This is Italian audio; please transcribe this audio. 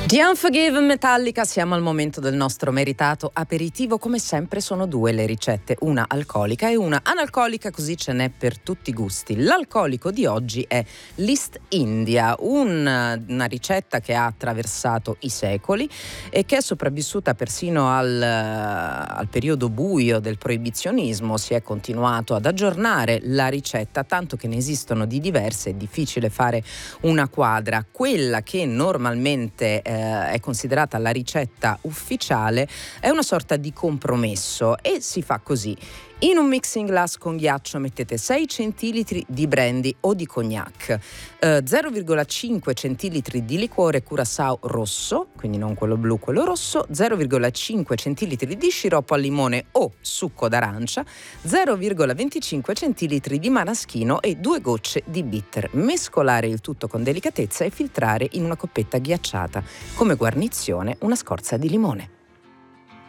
The Unforgiven Metallica, siamo al momento del nostro meritato aperitivo. Come sempre sono due le ricette, una alcolica e una analcolica, così ce n'è per tutti i gusti. L'alcolico di oggi è l'East India, una ricetta che ha attraversato i secoli e che è sopravvissuta persino al periodo buio del proibizionismo. Si è continuato ad aggiornare la ricetta, tanto che ne esistono di diverse, è difficile fare una quadra. Quella che normalmente è considerata la ricetta ufficiale è una sorta di compromesso e si fa così: in un mixing glass con ghiaccio mettete 6 centilitri di brandy o di cognac, 0,5 centilitri di liquore curaçao rosso, quindi non quello blu, quello rosso, 0,5 centilitri di sciroppo al limone o succo d'arancia, 0,25 centilitri di maraschino e 2 gocce di bitter. Mescolare il tutto con delicatezza e filtrare in una coppetta ghiacciata. Come guarnizione una scorza di limone.